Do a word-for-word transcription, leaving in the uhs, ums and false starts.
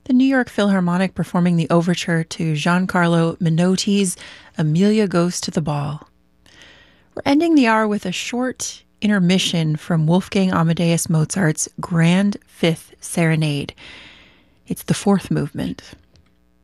the New York Philharmonic performing the overture to Giancarlo Menotti's Emilia Goes to the Ball. We're ending the hour with a short intermission from Wolfgang Amadeus Mozart's Grand Fifth Serenade. It's the fourth movement.